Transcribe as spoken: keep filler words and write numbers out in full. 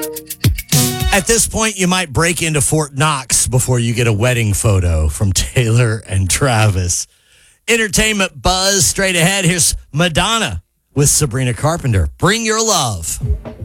At this point, you might break into Fort Knox before you get a wedding photo from Taylor and Travis. Entertainment buzz straight ahead. Here's Madonna with Sabrina Carpenter. Bring Your Love.